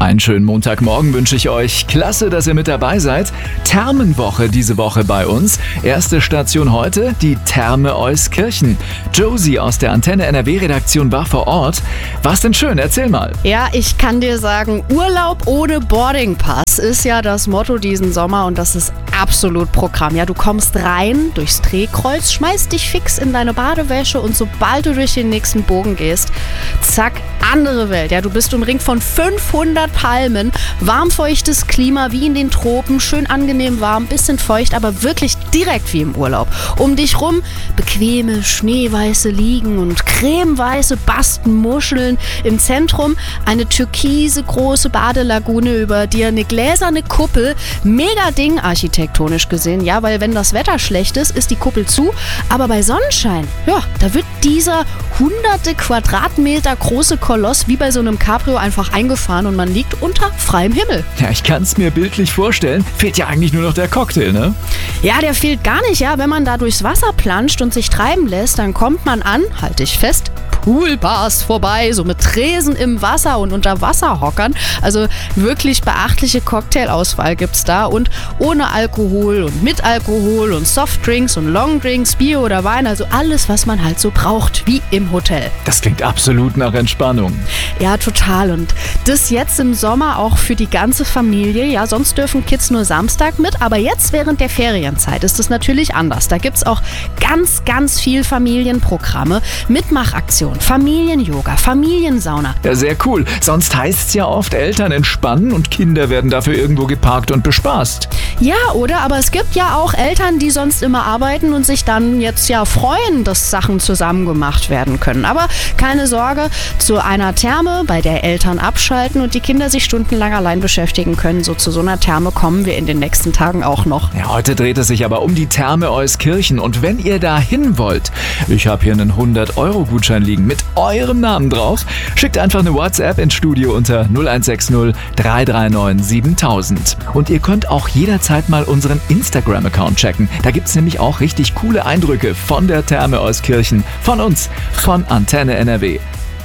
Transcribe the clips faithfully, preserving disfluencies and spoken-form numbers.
Einen schönen Montagmorgen wünsche ich euch. Klasse, dass ihr mit dabei seid. Thermenwoche diese Woche bei uns. Erste Station heute, die Therme Euskirchen. Josie aus der Antenne N R W-Redaktion war vor Ort. War's denn schön? Erzähl mal. Ja, ich kann dir sagen, Urlaub ohne Boardingpass ist ja das Motto diesen Sommer und das ist absolut Programm. Ja, du kommst rein durchs Drehkreuz, schmeißt dich fix in deine Badewäsche und sobald du durch den nächsten Bogen gehst, zack, andere Welt. Ja, du bist umringt von fünfhundert Palmen, warmfeuchtes Klima wie in den Tropen, schön angenehm warm, bisschen feucht, aber wirklich direkt wie im Urlaub. Um dich rum bequeme, schneeweiße Liegen und cremeweiße Bastenmuscheln. Im Zentrum eine türkise große Badelagune, über dir eine gläserne Kuppel. Mega Ding architektonisch gesehen, ja, weil wenn das Wetter schlecht ist, ist die Kuppel zu, aber bei Sonnenschein, ja, da wird dieser hunderte Quadratmeter große Koloss wie bei so einem Cabrio einfach eingefahren und man liegt unter freiem Himmel. Ja, ich kann's mir bildlich vorstellen. Fehlt ja eigentlich nur noch der Cocktail, ne? Ja, der fehlt gar nicht, ja. Wenn man da durchs Wasser planscht und sich treiben lässt, dann kommt man an, halte ich fest, Poolbars vorbei, so mit Tresen im Wasser und Unterwasserhockern. Also wirklich beachtliche Cocktailauswahl gibt's da und ohne Alkohol und mit Alkohol und Softdrinks und Longdrinks, Bier oder Wein, also alles, was man halt so braucht, wie im Hotel. Das klingt absolut nach Entspannung. Ja, total. Und das jetzt im Sommer auch für die ganze Familie. Ja, sonst dürfen Kids nur Samstag mit, aber jetzt während der Ferienzeit ist es natürlich anders. Da gibt's auch ganz, ganz viel Familienprogramme, Mitmachaktionen, Familien-Yoga, Familiensauna. Ja, sehr cool. Sonst heißt's ja oft, Eltern entspannen und Kinder werden dafür irgendwo geparkt und bespaßt. Ja, oder? Aber es gibt ja auch Eltern, die sonst immer arbeiten und sich dann jetzt ja freuen, dass Sachen zusammen gemacht werden können. Aber keine Sorge, zu einer Therme, bei der Eltern abschalten und die Kinder sich stundenlang allein beschäftigen können, so zu so einer Therme kommen wir in den nächsten Tagen auch noch. Ja, heute dreht es sich aber um die Therme Euskirchen und wenn ihr da hin wollt, ich habe hier einen hundert Euro Gutschein liegen mit eurem Namen drauf, schickt einfach eine WhatsApp ins Studio unter null eins sechs null drei drei neun siebentausend. Und ihr könnt auch jederzeit mal unseren Instagram-Account checken. Da gibt's nämlich auch richtig coole Eindrücke von der Therme Euskirchen, von uns, von Antenne N R W.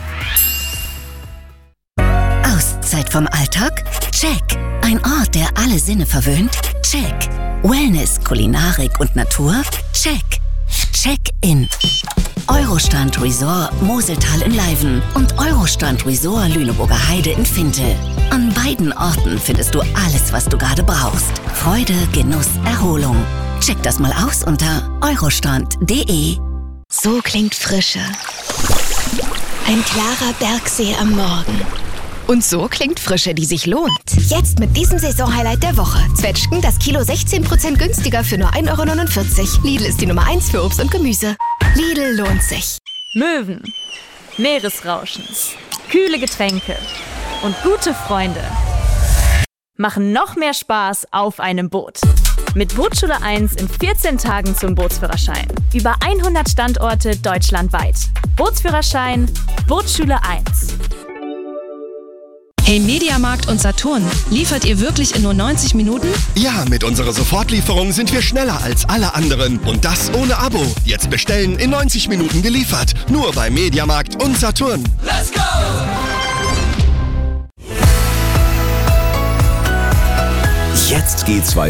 Auszeit vom Alltag? Check. Ein Ort, der alle Sinne verwöhnt? Check. Wellness, Kulinarik und Natur? Check. Check-in. Eurostrand Resort Moseltal in Leiven und Eurostrand Resort Lüneburger Heide in Fintel. An beiden Orten findest du alles, was du gerade brauchst. Freude, Genuss, Erholung. Check das mal aus unter eurostrand punkt de. So klingt Frische. Ein klarer Bergsee am Morgen. Und so klingt Frische, die sich lohnt. Jetzt mit diesem Saisonhighlight der Woche. Zwetschgen, das Kilo sechzehn Prozent günstiger für nur ein Euro neunundvierzig. Lidl ist die Nummer eins für Obst und Gemüse. Lidl lohnt sich. Möwen, Meeresrauschen, kühle Getränke und gute Freunde machen noch mehr Spaß auf einem Boot. Mit Bootsschule eins in vierzehn Tagen zum Bootsführerschein. Über hundert Standorte deutschlandweit. Bootsführerschein, Bootsschule eins. Hey Mediamarkt und Saturn, liefert ihr wirklich in nur neunzig Minuten? Ja, mit unserer Sofortlieferung sind wir schneller als alle anderen. Und das ohne Abo. Jetzt bestellen, in neunzig Minuten geliefert. Nur bei Mediamarkt und Saturn. Let's go! Jetzt geht's weiter.